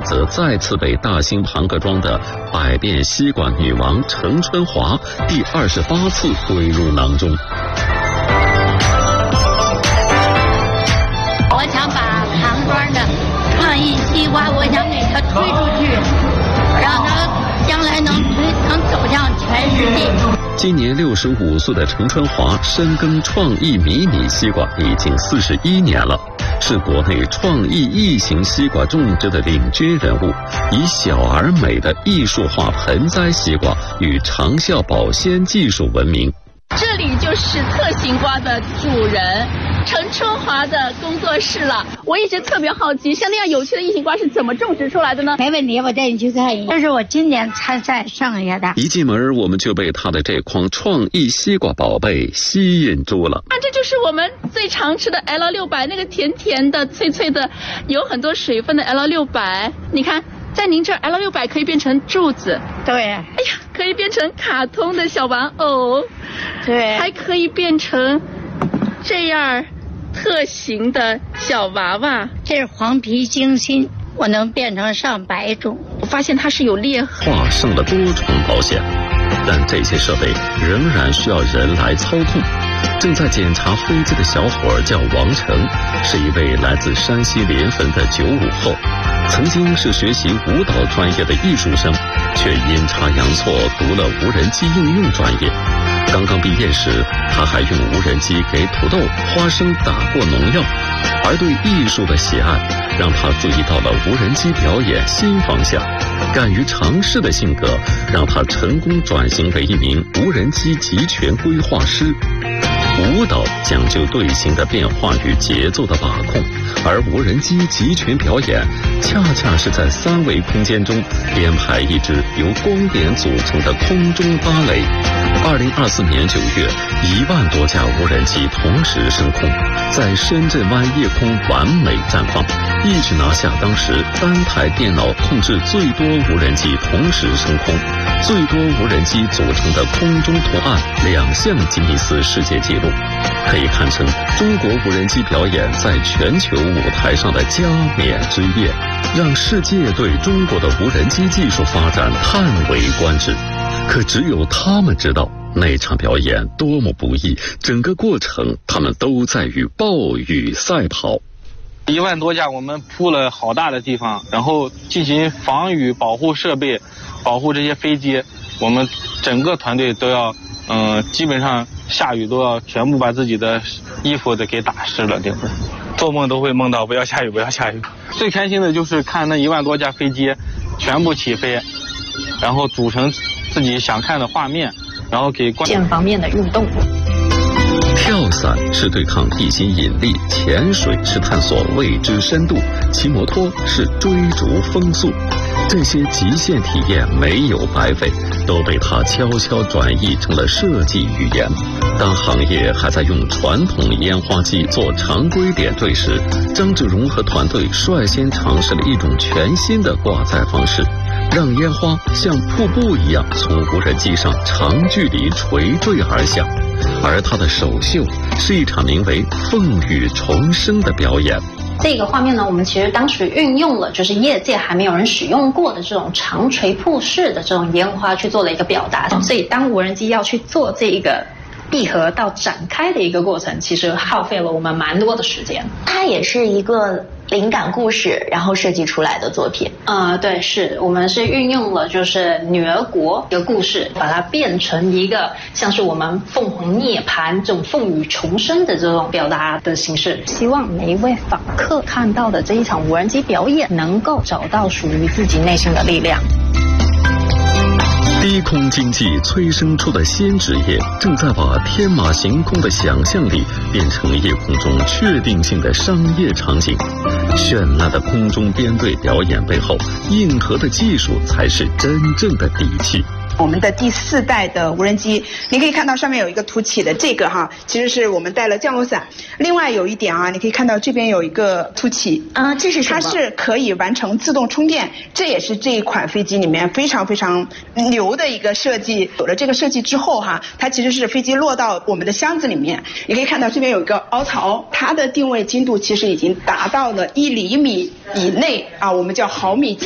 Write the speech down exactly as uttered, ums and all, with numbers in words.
则再次被大兴庞各庄的百变西瓜女王程春华第二十八次归入囊中。 我想把庞庄的创意西瓜，我想给它推出去，让它将来能推能走向全世界。 今年六十五岁的程春华深耕创意迷你西瓜已经四十一年了，是国内创意异形西瓜种植的领军人物，以小而美的艺术化盆栽西瓜与长效保鲜技术闻名。 这里就是特型瓜的主人程春华的工作室了。我一直特别好奇，像那样有趣的异形瓜是怎么种植出来的呢？ 没问题，我带你去看一下。这是我今年参赛剩下的。 一进门，我们就被他的这筐创意西瓜宝贝吸引住了。 啊，这就是我们最常吃的 L 六百，那个甜甜的、脆脆的、有很多水分的 L 六百。你看，在您这儿 L 六百可以变成柱子， 对， 哎呀，可以变成卡通的小玩偶， 对， 还可以变成这样特型的小娃娃。 这是黄皮精心，我能变成上百种。 我发现它是有裂痕， 画上了多重保险，但这些设备仍然需要人来操控。正在检查飞机的小伙叫王成，是一位来自山西临汾的九五后，曾经是学习舞蹈专业的艺术生，却阴差阳错读了无人机应用专业。刚刚毕业时，他还用无人机给土豆、花生打过农药，而对艺术的喜爱让他注意到了无人机表演新方向，敢于尝试的性格让他成功转型为一名无人机集权规划师。舞蹈讲究队形的变化与节奏的把控，而无人机集权表演恰恰是在三维空间中编排一支由光点组成的空中芭蕾。二零二四年九月，一万多架无人机同时升空，在深圳湾夜空完美绽放，一举拿下当时单台电脑控制最多无人机同时升空、最多无人机组成的空中图案两项吉尼斯世界纪录，可以看成中国无人机表演在全球舞台上的加冕之夜，让世界对中国的无人机技术发展叹为观止。可只有他们知道那场表演多么不易，整个过程他们都在与暴雨赛跑。 一万多架，我们铺了好大的地方，然后进行防雨保护设备，保护这些飞机。我们整个团队都要，嗯、呃，基本上下雨都要全部把自己的衣服都给打湿了，对不对？做梦都会梦到不要下雨，不要下雨。最开心的就是看那一万多架飞机全部起飞，然后组成自己想看的画面，然后给观健方面的运动。 跳伞是对抗地心引力，潜水是探索未知深度，骑摩托是追逐风速。这些极限体验没有白费，都被他悄悄转译成了设计语言。当行业还在用传统烟花机做常规点缀时，张志荣和团队率先尝试了一种全新的挂载方式，让烟花像瀑布一样从无人机上长距离垂坠而下。而他的首秀是一场名为《凤羽重生》的表演。 这个画面呢，我们其实当时运用了就是业界还没有人使用过的这种长垂瀑式的这种烟花去做了一个表达，所以当无人机要去做这一个闭合到展开的一个过程，其实耗费了我们蛮多的时间。 它也是一个灵感故事，然后设计出来的作品。 呃，对，是我们是运用了就是女儿国的故事，把它变成一个像是我们凤凰涅槃这种凤羽重生的这种表达的形式。希望每一位访客看到的这一场无人机表演，能够找到属于自己内心的力量。 低空经济催生出的新职业，正在把天马行空的想象力变成夜空中确定性的商业场景。绚烂的空中编队表演背后，硬核的技术才是真正的底气。 我们的第四代的无人机，你可以看到上面有一个凸起的这个哈，其实是我们带了降落伞。另外有一点啊，你可以看到这边有一个凸起啊，这是什么？ 它是可以完成自动充电，这也是这一款飞机里面非常非常牛的一个设计。有了这个设计之后哈，它其实是飞机落到我们的箱子里面，你可以看到这边有一个凹槽，它的定位精度其实已经达到了一厘米以内啊，我们叫毫米。